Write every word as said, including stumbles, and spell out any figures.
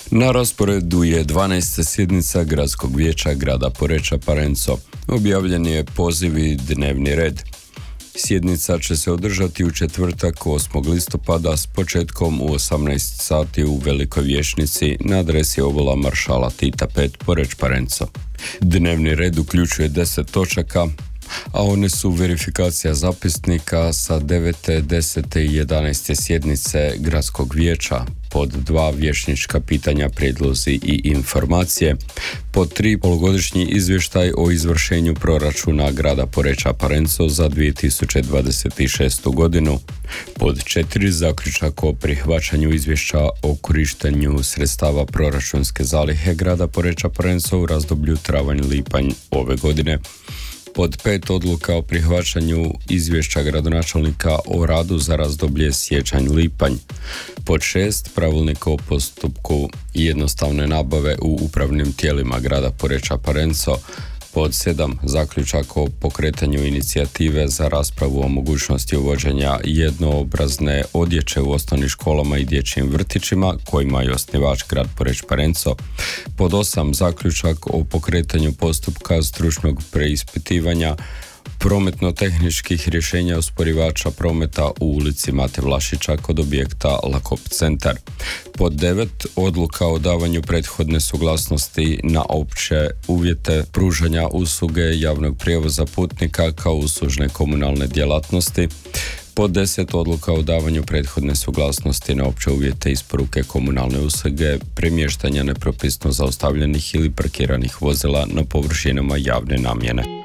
Na rasporedu je dvanaesta sjednica Gradskog vijeća grada Poreča Parenco. Objavljen je poziv i dnevni red. Sjednica će se održati u četvrtak osmog listopada s početkom u osamnaest sati u Velikoj vijećnici na adresi Ovola Maršala Tita pet Poreč Parenco. Dnevni red uključuje deset točaka, a one su verifikacija zapisnika sa devete, desete i jedanaeste sjednice Gradskog vijeća, pod dva vijećnička pitanja, prijedlozi i informacije, pod tri polugodišnji izvještaj o izvršenju proračuna grada Poreča Parenco za dvije tisuće dvadeset šestu godinu, pod četiri zaključak o prihvaćanju izvješća o korištenju sredstava proračunske zalihe grada Poreča Parenco u razdoblju travanj-lipanj ove godine, pod pet odluka o prihvaćanju izvješća gradonačelnika o radu za razdoblje siječanj-lipanj, pod šest pravilnika o postupku jednostavne nabave u upravnim tijelima grada Poreča Parenco, pod sedam zaključak o pokretanju inicijative za raspravu o mogućnosti uvođenja jednoobrazne odjeće u osnovnim školama i dječjim vrtićima kojima je osnivač grad Poreč Parenco, pod osam zaključak o pokretanju postupka stručnog preispitivanja prometno-tehničkih rješenja usporivača prometa u ulici Mate Vlašića kod objekta Lakop centar. Pod devet odluka o davanju prethodne suglasnosti na opće uvjete pružanja usluge javnog prijevoza putnika kao uslužne komunalne djelatnosti. Pod deset odluka o davanju prethodne suglasnosti na opće uvjete isporuke komunalne usluge premještanja nepropisno zaustavljenih ili parkiranih vozila na površinama javne namjene.